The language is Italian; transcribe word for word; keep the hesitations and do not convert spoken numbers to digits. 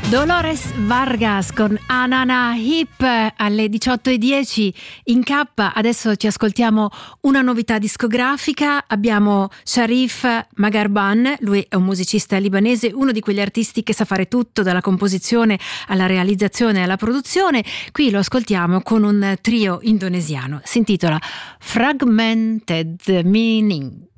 Dolores Vargas con Anana Hip alle diciotto e dieci in K. Adesso ci ascoltiamo una novità discografica. Abbiamo Sharif Magarban, lui è un musicista libanese, uno di quegli artisti che sa fare tutto, dalla composizione alla realizzazione e alla produzione. Qui lo ascoltiamo con un trio indonesiano, si intitola Fragmented Meaning.